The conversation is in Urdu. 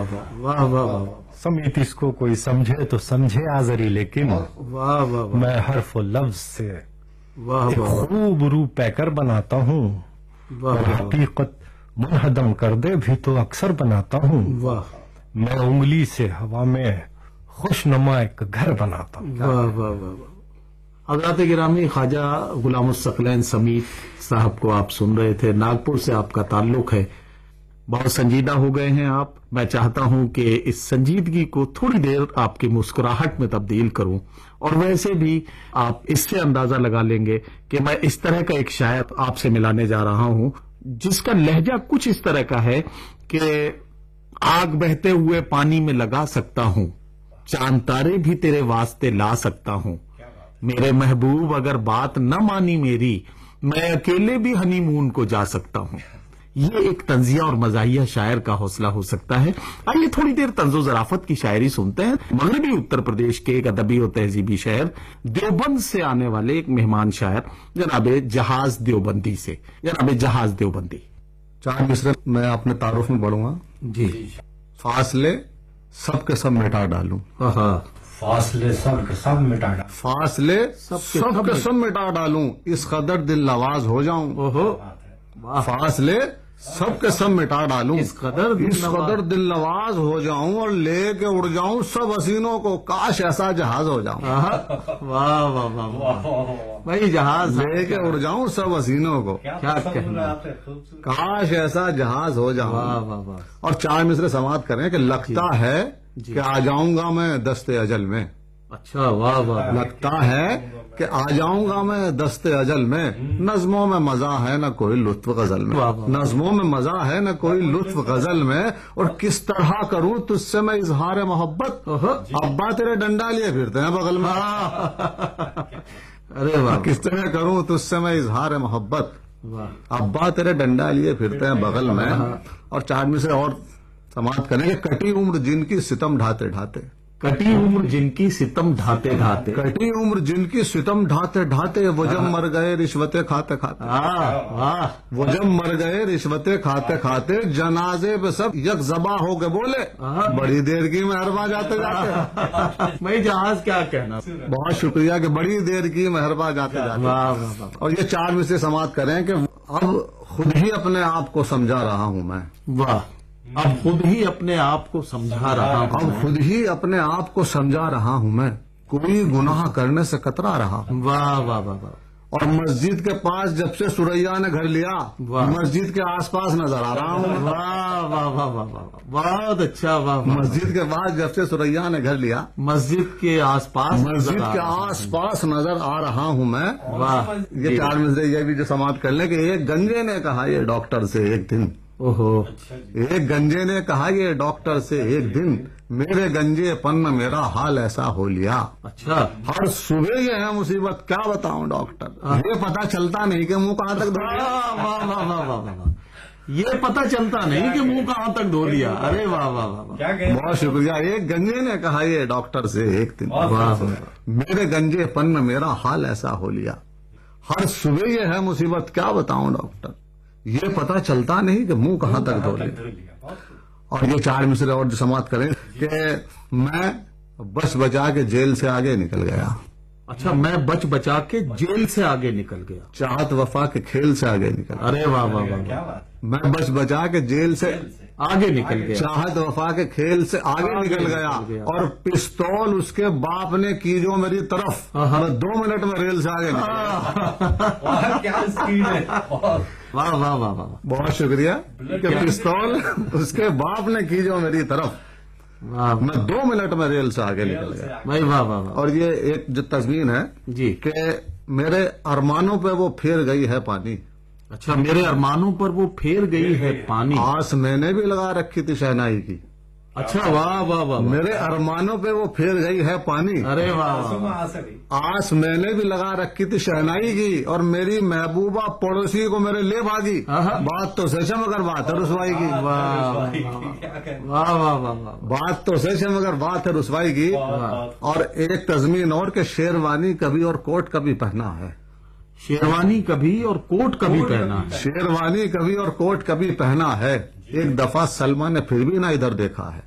واہ واہ واہ سمیت اس کو کوئی سمجھے تو سمجھے آزری، لیکن واہ واہ میں حرف و لفظ سے واہ ایک واہ خوب رو پیکر بناتا ہوں، واہ اور حقیقت منہدم کر دے بھی تو اکثر بناتا ہوں۔ واہ میں انگلی سے ہوا میں خوش نما ایک گھر بناتا ہوں۔ واہ واہ واہ واہ۔ حضرات گرامی، خواجہ غلام الثقلین سمیت صاحب کو آپ سن رہے تھے۔ ناگپور سے آپ کا تعلق ہے، بہت سنجیدہ ہو گئے ہیں آپ۔ میں چاہتا ہوں کہ اس سنجیدگی کو تھوڑی دیر آپ کی مسکراہٹ میں تبدیل کروں، اور ویسے بھی آپ اس سے اندازہ لگا لیں گے کہ میں اس طرح کا ایک شاعر آپ سے ملانے جا رہا ہوں جس کا لہجہ کچھ اس طرح کا ہے کہ آگ بہتے ہوئے پانی میں لگا سکتا ہوں، چاند تارے بھی تیرے واسطے لا سکتا ہوں، میرے محبوب اگر بات نہ مانی میری، میں اکیلے بھی ہنی مون کو جا سکتا ہوں۔ یہ ایک طنزیہ اور مزاحیہ شاعر کا حوصلہ ہو سکتا ہے۔ آئیے تھوڑی دیر طنز و ظرافت کی شاعری سنتے ہیں۔ مغربی اتر پردیش کے ایک ادبی و تہذیبی شہر دیوبند سے آنے والے ایک مہمان شاعر جناب جہاز دیوبندی سے، جناب جہاز دیوبندی۔ 4 مصرے میں اپنے تعارف میں پڑھوں گا۔ جی فاصلے سب کے سب مٹا ڈالوں، فاصلے سب کے سب مٹا ڈال، فاصلے سب کے سب مٹا ڈالوں، اس قدر دل نواز ہو جاؤں، اوہو، فاصلے سب کے سب مٹا ڈالوں، اس قدر دل نواز ہو جاؤں، اور لے کے اڑ جاؤں سب حسینوں کو، کاش ایسا جہاز ہو جاؤں، واہ واہ واہ واہ، بھائی جہاز لے کے اڑ جاؤں سب حسینوں کو، کیا کہنا، کاش ایسا جہاز ہو واہ جاؤں۔ واہ واہ، اور 4 مصرے سماعت کریں کہ لگتا ہے کہ آ جاؤں گا میں دست اجل میں، اچھا، واہ واہ، لگتا ہے کہ آ جاؤں گا میں دست اجل میں، نظموں میں مزہ ہے نہ کوئی لطف غزل میں، نظموں میں مزہ ہے نہ کوئی لطف غزل میں، اور کس طرح کروں تجھ سے میں اظہار محبت، ابا تیرے ڈنڈا لیے پھرتے ہیں بغل میں، ارے واہ، کس طرح کروں تجھ سے میں اظہار محبت، واہ، ابا تیرے ڈنڈا لیے پھرتے ہیں بغل میں۔ اور 4 میں سے اور سماعت کریں کہ کٹی عمر جن کی ستم ڈھاتے ڈھاتے، کٹی عمر جن کی ستم ڈھاتے ڈھاتے، کٹی عمر جن کی ستم ڈھاتے ڈھاتے، وہ جب مر گئے رشوتیں کھاتے کھاتے، واہ، وہ جب مر گئے رشوتیں کھاتے کھاتے، جنازے پہ سب یک زباں ہو کے بولے، بڑی دیر کی مہرباں جاتے جاتے۔ بھائی جہاز کیا کہنا، بہت شکریہ کہ بڑی دیر کی مہرباں جاتے جاتے۔ واہ واہ واہ، اور یہ 4 میں سے سماعت کریں کہ اب خود ہی اپنے آپ کو سمجھا رہا ہوں میں، واہ، اب خود ہی اپنے آپ کو سمجھا رہا ہوں، اب خود ہی اپنے آپ کو سمجھا رہا ہوں میں، کوئی گناہ کرنے سے کترا رہا ہوں، واہ واہ واہ واہ، اور مسجد کے پاس جب سے سریا نے گھر لیا، مسجد کے آس پاس نظر آ رہا ہوں، واہ واہ واہ واہ واہ، بہت اچھا، واہ، مسجد کے بعد جب سے سریا نے گھر لیا، مسجد کے آس پاس، مسجد کے آس پاس نظر آ رہا ہوں میں۔ واہ، یہ 4 میں سے یہ بھی جو سماعت کر لیں کہ ایک گنجے نے کہا یہ ڈاکٹر سے ایک دن، اوہو، ایک گنجے نے کہا یہ ڈاکٹر سے ایک دن، میرے گنجے پن میرا حال ایسا ہو لیا، اچھا، ہر صبح یہ ہے مصیبت کیا بتاؤں ڈاکٹر، یہ پتا چلتا نہیں کہ منہ کہاں تک دھو لیا، واہ واہ واہ واہ واہ، یہ پتہ چلتا نہیں کہ منہ کہاں تک دھو لیا، ارے واہ واہ واہ، بہت شکریہ۔ ایک گنجے نے کہا یہ ڈاکٹر سے ایک دن، واہ، میرے گنجے پن میرا حال ایسا ہو لیا، ہر صبح یہ ہے مصیبت کیا بتاؤں ڈاکٹر، یہ پتا چلتا نہیں کہ منہ کہاں تک دھو لیا۔ اور یہ 4 مصرے اور جو سماعت کریں کہ میں بچ بچا کے جیل سے آگے نکل گیا، اچھا، میں بچ بچا کے جیل سے آگے نکل گیا، چاہت وفا کے کھیل سے آگے نکل گیا، ارے واہ واہ واہ، میں بچ بچا کے جیل سے آگے نکل گیا، چاہت وفا کے کھیل سے آگے نکل گیا، اور پستول اس کے باپ نے کی جو میری طرف، میں 2 منٹ میں ریل سے آگے نکل گیا۔ واہ واہ واہ واہ، بہت شکریہ کہ پستول اس کے باپ نے کی جو میری طرف، واہ، میں 2 منٹ میں ریل سے آگے نکل گیا۔ بھائی واہ واہ واہ، اور یہ ایک جو تضمین ہے جی، کہ میرے ارمانوں پہ وہ پھیر گئی ہے پانی، اچھا، میرے ارمانوں پر وہ پھیر گئی ہے پانی، آس میں نے بھی لگا رکھی تھی شہنائی کی، اچھا، واہ واہ واہ، میرے ارمانوں پہ وہ پھیر گئی ہے پانی، ارے واہ واہ، آس میں نے بھی لگا رکھی تھی شہنائی کی، اور میری محبوبہ پڑوسی کو میرے لے بھاگی، بات تو سچ ہے مگر بات ہے رسوائی کی، واہ واہ واہ واہ، بات تو سچ ہے مگر بات ہے رسوائی کی۔ اور ایک تضمین اور کہ شیروانی کبھی اور کوٹ کبھی پہنا ہے، شیروانی کبھی اور کوٹ کبھی پہنا ہے، شیروانی کبھی اور کوٹ کبھی پہنا ہے، ایک دفعہ سلما نے پھر بھی نہ ادھر دیکھا ہے،